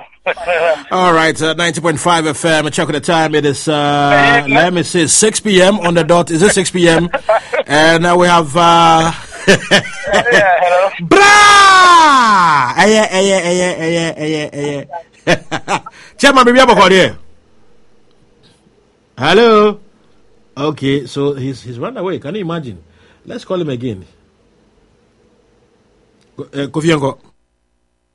All right, 90.5 FM. Check the time. It is, let me see, 6 p.m. on the dot. Is it 6 p.m.? And now we have, Yeah, hello. Bra! Chairman, baby, I'm here. Hello? Okay, so he's run away. Can you imagine? Let's call him again. Kofi Anko.